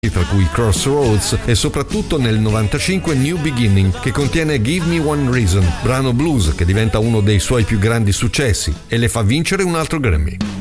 tra cui Crossroads e soprattutto nel 95 New Beginning, che contiene Give Me One Reason, brano blues che diventa uno dei suoi più grandi successi e le fa vincere un altro Grammy.